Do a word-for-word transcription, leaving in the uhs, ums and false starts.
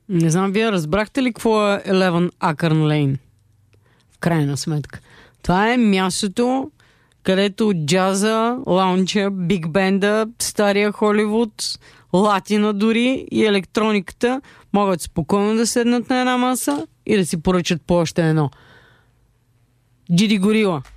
Не знам, вие разбрахте ли какво е Eleven Acorn Lane? В крайна сметка. Това е мястото, където джаза, лаунча, биг бенда, стария Холивуд, латина дори и електрониката могат спокойно да седнат на една маса и да си поръчат по още едно. Джиди Горила.